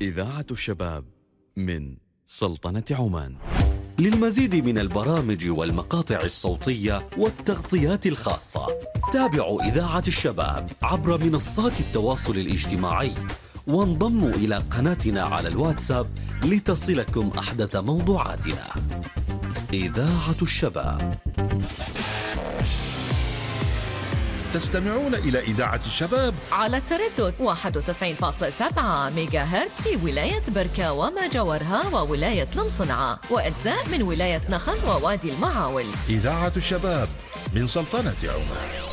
إذاعة الشباب من سلطنة عمان. للمزيد من البرامج والمقاطع الصوتية والتغطيات الخاصة تابعوا إذاعة الشباب عبر منصات التواصل الاجتماعي وانضموا إلى قناتنا على الواتساب لتصلكم أحدث موضوعاتنا. إذاعة الشباب. تستمعون إلى إذاعة الشباب على التردد 91.7 ميجا هرتز في ولاية بركة وما جاورها وولاية المصنعة وأجزاء من ولاية نخل ووادي المعاول. إذاعة الشباب من سلطنة عمان.